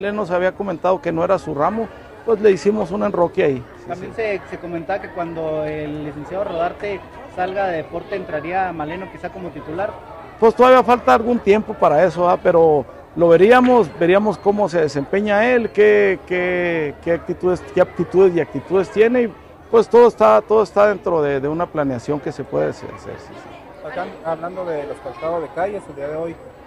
Él nos había comentado que no era su ramo, pues le hicimos un enroque ahí. También se comentaba que cuando el licenciado Rodarte salga de deporte entraría Maleno quizá como titular. Pues todavía falta algún tiempo para eso, pero lo veríamos cómo se desempeña él, qué aptitudes y actitudes tiene, y pues todo está dentro de una planeación que se puede hacer. Sí. Acá, hablando de los calzados de calles, el día de hoy